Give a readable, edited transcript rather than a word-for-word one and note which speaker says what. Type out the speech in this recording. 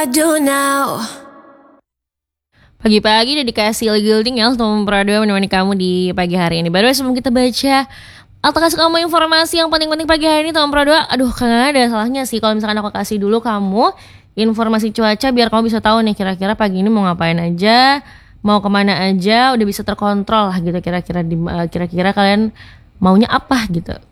Speaker 1: do now.
Speaker 2: Pagi-pagi udah dikasih gilding ya untuk Prado menemani kamu di pagi hari ini. Baru sebelum kita baca atau kasih kamu informasi yang penting-penting pagi hari ini Tom Prado. Aduh, kagak ada salahnya sih kalau misalkan aku kasih dulu kamu informasi cuaca biar kamu bisa tahu nih kira-kira pagi ini mau ngapain aja, mau kemana aja, udah bisa terkontrol lah gitu kira-kira kira-kira kalian maunya apa gitu.